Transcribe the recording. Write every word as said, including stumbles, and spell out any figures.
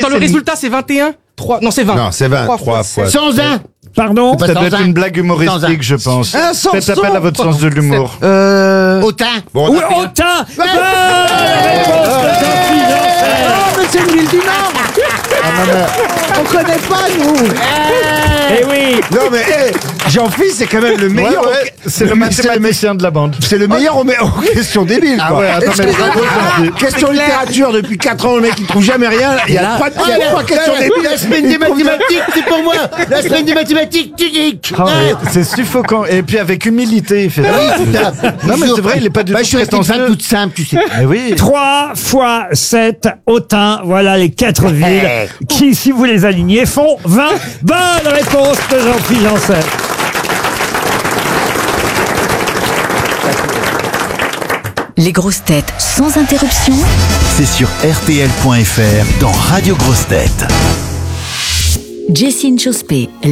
Attends, le résultat, c'est vingt et un. trois, non, c'est vingt. Non, c'est vingt. trois trois fois fois. cent un. Pardon? Pas Ça sans doit être un. une blague Sans un. humoristique, je pense. Un sans Faites appel son. à votre sens de l'humour. Euh... Autain. Bon, on Ou a fait un- Autun. Bonne réponse de Jean-Philippe Janssen. Oh, mais c'est une ville du Nord. On connaît pas, nous. Eh oui. Non mais hey, Jean-Philippe c'est quand même le Ouais, meilleur. ouais, c'est le c'est mathématicien de la bande. C'est le meilleur aux, aux questions débiles. Ah quoi. ouais, attends, mais bravo, Jean-Philippe. Question littérature depuis quatre ans, le mec il trouve jamais rien. Il y a pas de il y a trois questions débiles. La semaine des mathématiques, c'est pour moi. La semaine des mathématiques, tu dis. Ah, mais c'est suffocant. Et puis avec humilité, il fait ça. Non, mais c'est vrai, il est pas du Bah, tout je suis resté une femme prétentieux. toute simple, tu sais. Mais oui. trois fois sept, Autun. Voilà les quatre villes qui, si vous les alignez, font vingt. Bonne réponse de Jean-Philippe Janssen. Les grosses têtes sans interruption. C'est sur R T L point F R dans Radio Grosses Têtes. Jessine Chospé.